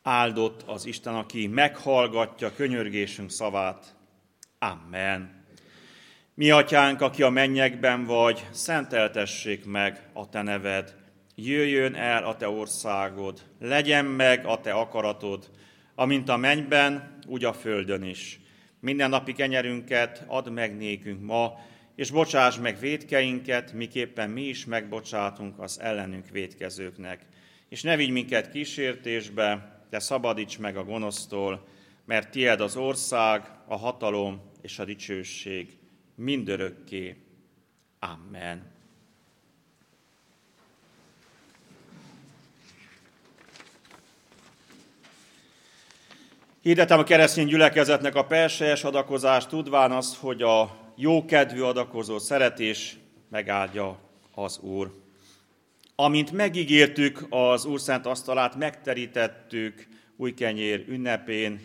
Áldott az Isten, aki meghallgatja könyörgésünk szavát. Amen. Mi atyánk, aki a mennyekben vagy, szenteltessék meg a te neved. Jöjjön el a te országod, legyen meg a te akaratod, amint a mennyben, úgy a földön is. Minden napi kenyerünket add meg nékünk ma, és bocsáss meg vétkeinket, miképpen mi is megbocsátunk az ellenünk vétkezőknek. És ne vigy minket kísértésbe, de szabadíts meg a gonosztól, mert tied az ország, a hatalom és a dicsőség mindörökké. Amen. Hirdetem a keresztény gyülekezetnek a perselyes adakozást, tudván azt, hogy a jókedvű adakozó szeretés megáldja az Úr. Amint megígértük, az Úr szent asztalát megterítettük újkenyér ünnepén,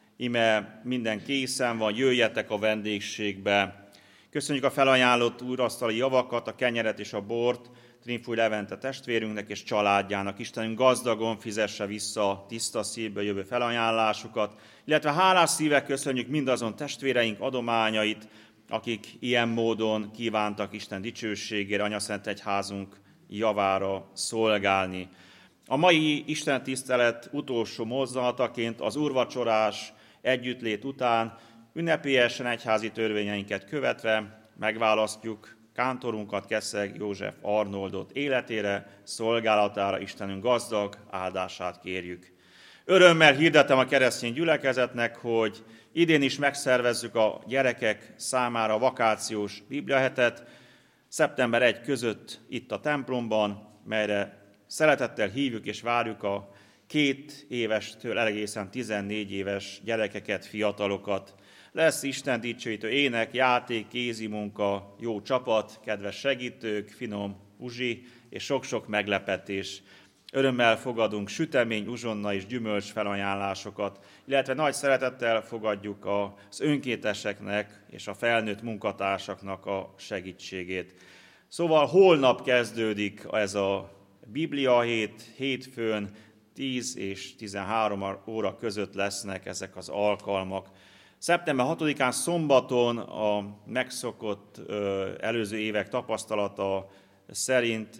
ime minden készen van, jöjjetek a vendégségbe. Köszönjük a felajánlott úrasztali javakat, a kenyeret és a bort Trinfúj Levente testvérünknek és családjának. Istenünk gazdagon fizesse vissza tiszta szívből jövő felajánlásukat, illetve hálás szívvel köszönjük mindazon testvéreink adományait, akik ilyen módon kívántak Isten dicsőségére, Anyaszent Egyházunk javára szolgálni. A mai Isten tisztelet utolsó mozzanataként az úrvacsorás együttlét után ünnepélyesen egyházi törvényeinket követve megválasztjuk kántorunkat, Keszeg József Arnoldot életére, szolgálatára. Istenünk gazdag áldását kérjük. Örömmel hirdetem a keresztény gyülekezetnek, hogy idén is megszervezzük a gyerekek számára a vakációs bibliahetet, szeptember 1 között itt a templomban, melyre szeretettel hívjuk és várjuk a 2 évestől egészen 14 éves gyerekeket, fiatalokat. Lesz Isten dicsőítő ének, játék, kézimunka, jó csapat, kedves segítők, finom uzsi és sok-sok meglepetés. Örömmel fogadunk sütemény, uzsonna és gyümölcs felajánlásokat, illetve nagy szeretettel fogadjuk az önkénteseknek és a felnőtt munkatársaknak a segítségét. Szóval holnap kezdődik ez a Biblia hét, hétfőn 10 és 13 óra között lesznek ezek az alkalmak. Szeptember 6-án szombaton a megszokott előző évek tapasztalata szerint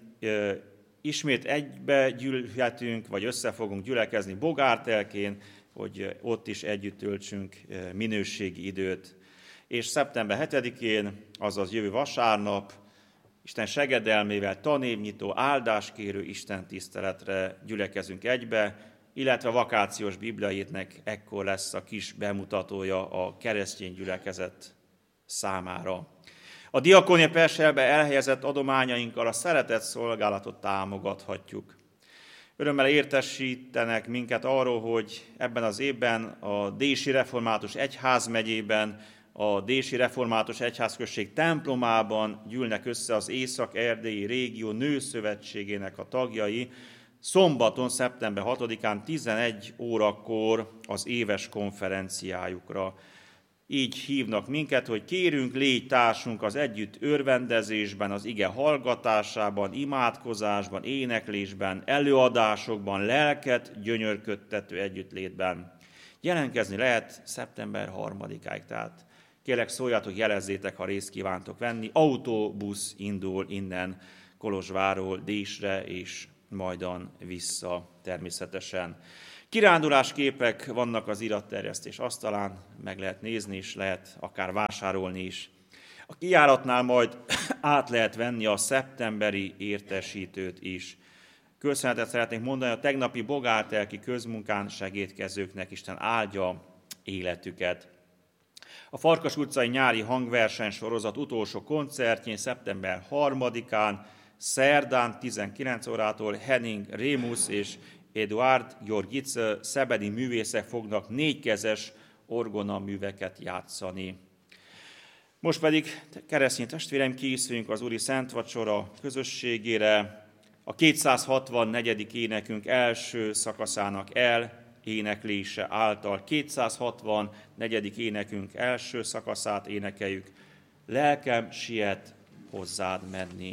ismét egybe gyűlhetünk, vagy össze fogunk gyülekezni Bogártelkén, hogy ott is együtt töltsünk minőségi időt. És szeptember 7-én, azaz jövő vasárnap, Isten segedelmével tanévnyitó, áldáskérő istentiszteletre gyülekezünk egybe, illetve a vakációs bibliahétnek ekkor lesz a kis bemutatója a keresztény gyülekezet számára. A diakónia perselbe elhelyezett adományainkkal a szeretett szolgálatot támogathatjuk. Örömmel értesítenek minket arról, hogy ebben az évben a Dési Református Egyházmegyében, a Dési Református Egyházközség templomában gyűlnek össze az Észak-erdélyi régió nőszövetségének a tagjai, szombaton, szeptember 6-án 11 órakor az éves konferenciájukra. Így hívnak minket, hogy kérünk, légy társunk az együtt örvendezésben, az ige hallgatásában, imádkozásban, éneklésben, előadásokban, lelket gyönyörködtető együttlétben. Jelentkezni lehet szeptember 3-áig, tehát kérlek szóljatok, jelezzétek, ha részt kívántok venni. Autóbusz indul innen Kolozsvárról Désre és majdan vissza természetesen. Kirándulásképek vannak az iratterjesztés asztalán, meg lehet nézni is, lehet akár vásárolni is. A kijáratnál majd át lehet venni a szeptemberi értesítőt is. Köszönetet szeretnék mondani a tegnapi bogártelki közmunkán segédkezőknek, Isten áldja életüket. A Farkas utcai nyári hangverseny sorozat utolsó koncertjén szeptember 3-án, szerdán 19 órától Henning Rémusz és Eduard Georgice szebedi művészek fognak 4-kezes orgonaműveket játszani. Most pedig, keresztény testvéreim, készüljünk az Úri Szent Vacsora közösségére. A 264. énekünk első szakaszának éneklése által 264. énekünk első szakaszát énekeljük. Lelkem siet hozzád menni.